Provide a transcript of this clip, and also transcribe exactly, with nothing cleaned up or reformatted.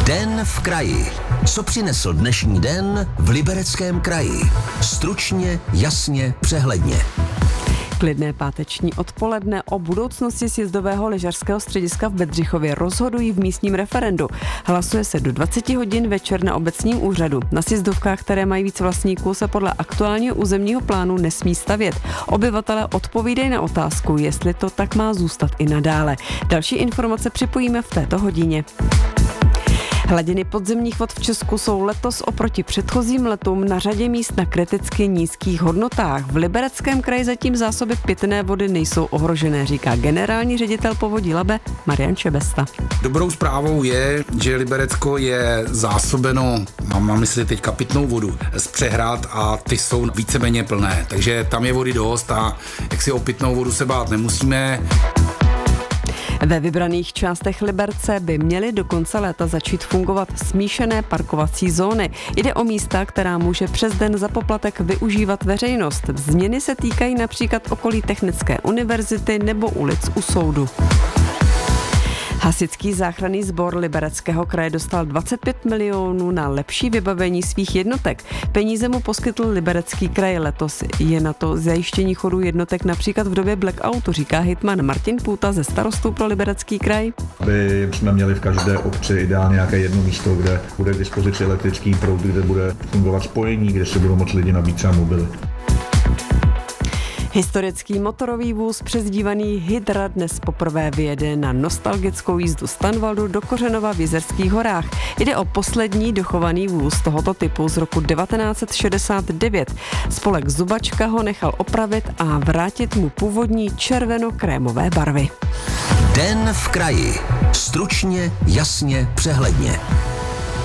Den v kraji. Co přinesl dnešní den v Libereckém kraji? Stručně, jasně, přehledně. Klidné páteční odpoledne. O budoucnosti sjezdového lyžařského střediska v Bedřichově rozhodují v místním referendu. Hlasuje se do dvacet hodin večer na obecním úřadu. Na sjezdovkách, které mají víc vlastníků, se podle aktuálního územního plánu nesmí stavět. Obyvatelé odpovídají na otázku, jestli to tak má zůstat i nadále. Další informace připojíme v této hodině. Hladiny podzemních vod v Česku jsou letos oproti předchozím letům na řadě míst na kriticky nízkých hodnotách. V Libereckém kraji zatím zásoby pitné vody nejsou ohrožené, říká generální ředitel Povodí Labe Marian Čebesta. Dobrou zprávou je, že Liberecko je zásobeno, mám na mysli teďka pitnou vodu, z přehrad a ty jsou víceméně plné. Takže tam je vody dost a jak si o pitnou vodu se bát nemusíme. Ve vybraných částech Liberce by měly do konce léta začít fungovat smíšené parkovací zóny. Jde o místa, která může přes den za poplatek využívat veřejnost. Změny se týkají například okolí Technické univerzity nebo ulic u soudu. Hasičský záchranný sbor Libereckého kraje dostal dvacet pět milionů na lepší vybavení svých jednotek. Peníze mu poskytl Liberecký kraj letos. Je na to zajištění chodu jednotek například v době blackoutu, říká hejtman Martin Půta ze Starostů pro Liberecký kraj. Aby jsme měli v každé obci ideálně nějaké jedno místo, kde bude k dispozici elektrický proud, kde bude fungovat spojení, kde se budou moct lidi nabít třeba mobily. Historický motorový vůz přezdívaný Hydra dnes poprvé vyjede na nostalgickou jízdu z Tanvaldu do Kořenova v Jizerských horách. Jde o poslední dochovaný vůz tohoto typu z roku devatenáct set šedesát devět. Spolek Zubačka ho nechal opravit a vrátit mu původní červeno-krémové barvy. Den v kraji. Stručně, jasně, přehledně.